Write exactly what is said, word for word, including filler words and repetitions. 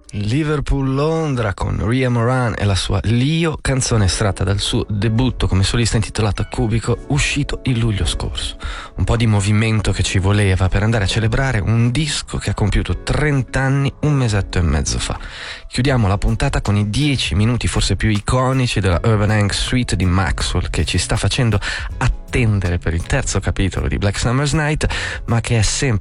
Liverpool-Londra con Ria Moran e la sua Lio, canzone estratta dal suo debutto come solista intitolata Cubico, uscito il luglio scorso. Un po' di movimento che ci voleva per andare a celebrare un disco che ha compiuto trenta anni un mesetto e mezzo fa. Chiudiamo la puntata con i dieci minuti forse più iconici della Urban Hank Suite di Maxwell, che ci sta facendo attendere per il terzo capitolo di Black Summer's Night, ma che è sempre